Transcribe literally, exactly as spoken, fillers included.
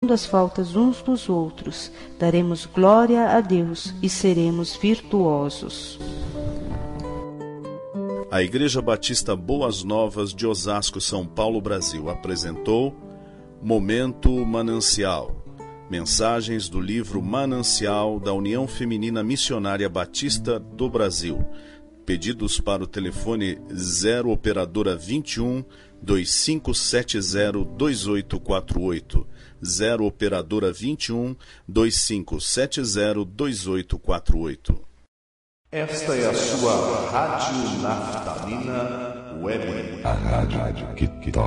suprindo as faltas uns dos outros, daremos glória a Deus e seremos virtuosos. A Igreja Batista Boas Novas de Osasco, São Paulo, Brasil, apresentou Momento Manancial. Mensagens do livro Manancial da União Feminina Missionária Batista do Brasil. Pedidos para o telefone zero operadora vinte e um, dois cinco sete zero, dois oito quatro oito. zero operadora vinte e um, dois cinco sete zero, dois oito quatro oito. Esta é a sua Rádio Naftalina Web. A rádio que toca